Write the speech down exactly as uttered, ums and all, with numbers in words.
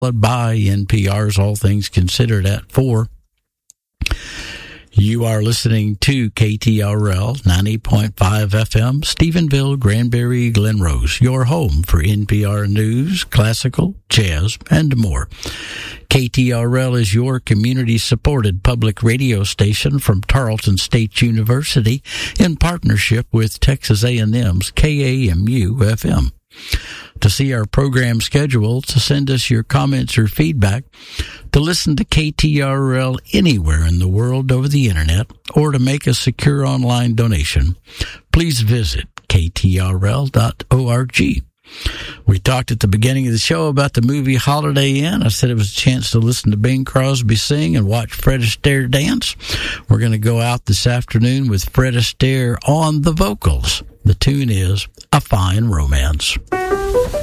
by N P R's All Things Considered at four. You are listening to K T R L ninety point five F M, Stephenville, Granbury, Glen Rose, your home for N P R news, classical, jazz, and more. K T R L is your community-supported public radio station from Tarleton State University in partnership with Texas A and M's K A M U F M. To see our program schedule, to send us your comments or feedback, to listen to K T R L anywhere in the world over the internet, or to make a secure online donation, please visit K T R L dot org. We talked at the beginning of the show about the movie Holiday Inn. I said it was a chance to listen to Bing Crosby sing and watch Fred Astaire dance. We're going to go out this afternoon with Fred Astaire on the vocals. The tune is A Fine Romance.